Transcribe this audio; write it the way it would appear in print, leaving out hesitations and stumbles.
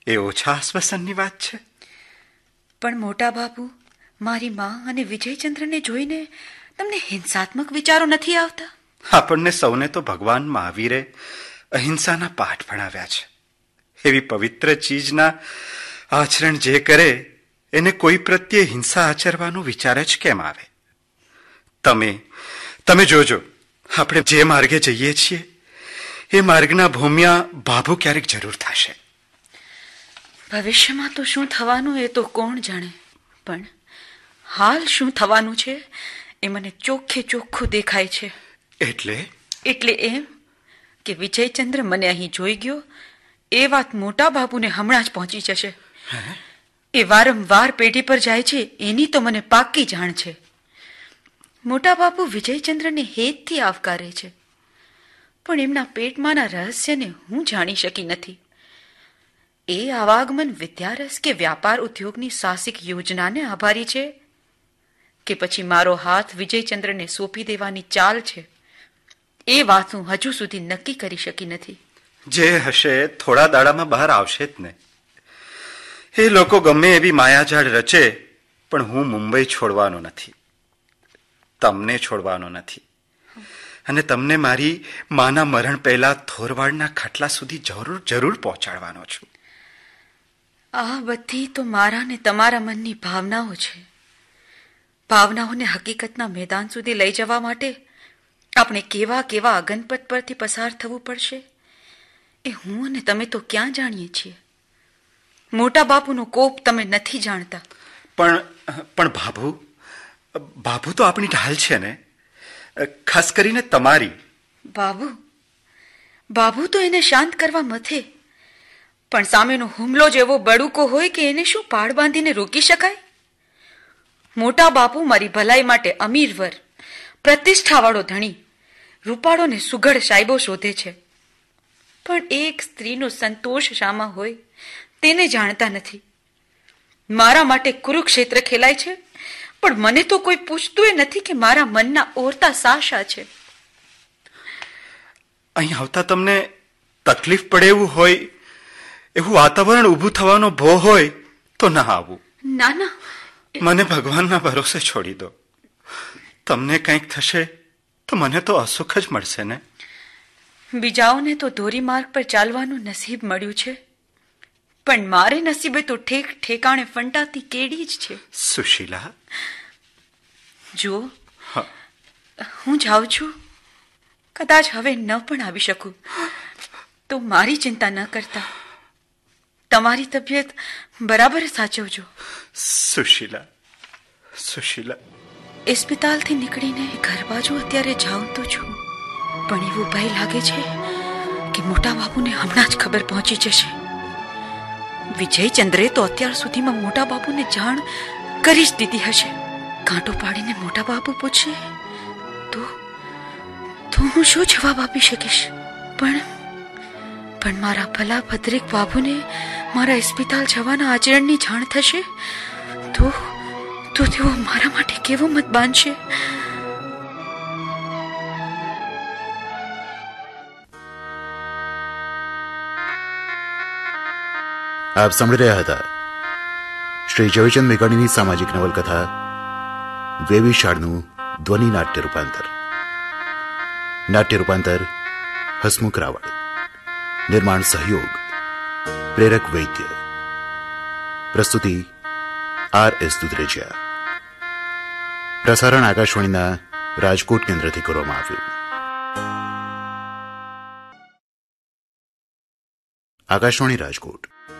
એ ઓછા આશ્વાસનની વાત છે. પણ મોટા બાપુ, મારી માં અને વિજયચંદ્રને જોઈને તમને હિંસાત્મક વિચારો નથી આવતા? આપણને સૌને તો ભગવાન મહાવીરે અહિંસાના પાઠ ભણાવ્યા છે. એવી પવિત્ર ચીજના આચરણ જે કરે એને કોઈ પ્રત્યે હિંસા આચરવાનો વિચાર જ કેમ આવે? તમે જોજો, આપણે જે માર્ગે જઈએ છીએ એ માર્ગના ભૂમ્યા ભાભુ ક્યારેક જરૂર થશે. ભવિષ્યમાં તો શું થવાનું એ તો કોણ જાણે, પણ હાલ શું થવાનું છે એ મને ચોખ્ખે ચોખ્ખું દેખાય છે. એટલે એમ કે વિજયચંદ્ર મને અહીં જોઈ ગયો એ વાત મોટા બાપુને હમણાં જ પહોંચી જશે. એ વારંવાર પેઢી પર જાય છે એની તો મને પાક્કી જાણ છે. મોટા બાપુ વિજયચંદ્રને હેતથી આવકારે છે, પણ એમના પેટમાંના રહસ્યને હું જાણી શકી નથી. એ આવાગમન વિદ્યારસ કે વ્યાપાર ઉદ્યોગની સાહસિક યોજનાને આભારી છે કે પછી મારો હાથ વિજયચંદ્રને સોંપી દેવાની ચાલ છે, એ વાત હું હજુ સુધી નક્કી કરી શકી નથી. જે હશે થોડા દાડામાં બહાર આવશે જ ને. એ લોકો ગમે એવી માયાજાળ રચે, પણ હું મુંબઈ છોડવાનો નથી, તમને છોડવાનો નથી, અને તમને મારી માના મરણ પહેલા થોરવાડના ખાટલા સુધી જરૂર પહોંચાડવાનો છું. આ બધી તો મારા ને તમારા મનની ભાવનાઓ છે. ભાવનાઓને હકીકતના મેદાન સુધી લઈ જવા માટે આપણે કેવા કેવા અગનપથ પરથી પસાર થવું પડશે એ હું અને તમે તો ક્યાં જાણીએ છીએ. મોટા બાપુનો કોપ તમે નથી જાણતા. પણ બાબુ તો આપણી ઢાલ છે ને, ખાસ કરીને તમારી. બાબુ તો એને શાંત કરવા મથે, પણ સામેનો હુમલો જેવો બડુકો હોય કે એને શું પાડ બાંધીને રોકી શકાય? મોટા બાપુ મારી ભલાઈ માટે અમીરવર, પ્રતિષ્ઠાવાળો ધણી, રૂપાળો ને સુઘડ સાહેબો શોધે છે, પણ એક સ્ત્રીનો સંતોષ શામાં હોય તેને જાણતા નથી. મારા માટે કુરુક્ષેત્ર ખેલાય છે, પણ મને તો કોઈ પૂછતું નથી કે મારા મનના ઓરતા શા છે. અહીં આવતા તમને તકલીફ પડે એવું હોય, એવું વાતાવરણ ઊભું થવાનો ભો હોય તો ના આવું. ના, મને ભગવાનના ભરોસે છોડી દો. તમને કંઈક થશે તો મને તો અસુખ જ મળશે ને. બીજાઓને તો ધોરી માર્ગ પર ચાલવાનું નસીબ મળ્યું છે, પણ મારે નસીબે તો ઠેકાણે ફંટાતી કેડી જ છે. સુશીલા, જુઓ, હું જાઉં છું. કદાચ હવે ન પણ આવી શકું તો મારી ચિંતા ન કરતા. તમારી તબિયત બરાબર સાચવજો. સુશીલા. ઇસ્પિતાલથી નીકળીને ઘર બાજુ અત્યારે જાઉં તો છું, પણ એવું ભય લાગે છે કે મોટા બાપુને હમણાં જ ખબર પહોંચી જશે. વિજયચંદ્રે તો અત્યાર સુધીમાં મોટા બાપુને જાણ કરી જ દીધી હશે. કાંટો પાડીને મોટા બાપુ પૂછશે તો હું શું જવાબ આપી શકીશ? પણ મારા ભલા ભદ્રિક બાબુને મારા ઇસ્પિતાલ જવાના આચરણની જાણ થશે તો તેઓ મારા માટે કેવો મત બાંધશે? આપ સાંભળી રહ્યા હતા શ્રી ઝવેરચંદ મેઘાણીની સામાજિક નવલકથા વેવિશાળનું ધ્વનિ નાટ્ય રૂપાંતર હસમુખ રાવળ. નિર્માણ સહયોગ પ્રેરક વૈદ્ય. પ્રસ્તુતિ R.S. દુધરેજિયા. પ્રસારણ આકાશવાણીના રાજકોટ કેન્દ્રથી કરવામાં આવ્યું. આકાશવાણી રાજકોટ.